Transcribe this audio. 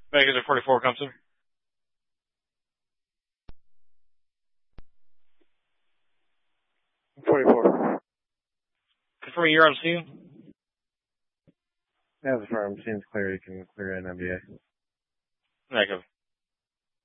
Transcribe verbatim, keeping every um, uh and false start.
Vegas at forty-four, come sir. forty-four. Confirm you're on scene. That's affirmed. Seems clear. You can clear in N B A. Negative.